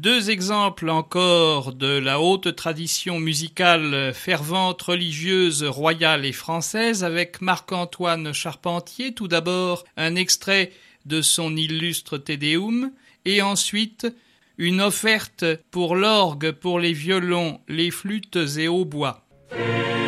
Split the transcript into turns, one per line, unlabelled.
deux exemples encore de la haute tradition musicale fervente, religieuse, royale et française avec Marc-Antoine Charpentier. Tout d'abord, un extrait de son illustre Te Deum et ensuite une offerte pour l'orgue, pour les violons, les flûtes et hautbois.